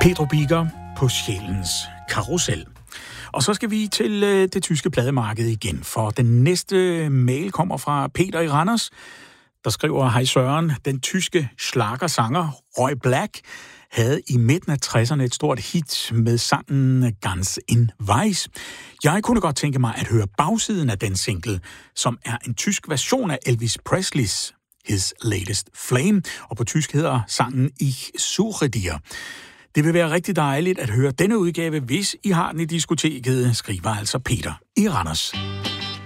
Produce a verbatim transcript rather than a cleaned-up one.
Pedro Biker på Sjælens Karrusel. Og så skal vi til øh, det tyske plademarked igen, for den næste mail kommer fra Peter i Randers, der skriver: Hej Søren, den tyske schlagersanger Roy Black havde i midten af tresserne et stort hit med sangen Ganz in Weiß. Jeg kunne godt tænke mig at høre bagsiden af den single, som er en tysk version af Elvis Presleys His Latest Flame, og på tysk hedder sangen Ich suche dir. Det vil være rigtig dejligt at høre denne udgave, hvis I har den i diskoteket, skriver altså Peter i Randers.